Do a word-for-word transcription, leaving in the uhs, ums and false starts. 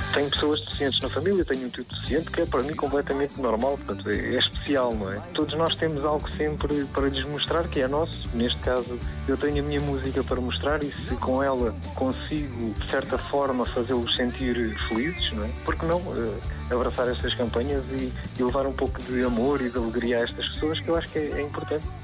Tenho pessoas deficientes na família, tenho um tio deficiente que é para mim completamente normal, portanto é, é especial, não é? Todos nós temos algo sempre para lhes mostrar que é nosso. Neste caso, eu tenho a minha música para mostrar e se com ela consigo, de certa forma, fazê-los sentir felizes, não é? Porque não uh, abraçar estas campanhas e, e levar um pouco de amor e de alegria a estas pessoas, que eu acho que é, é importante.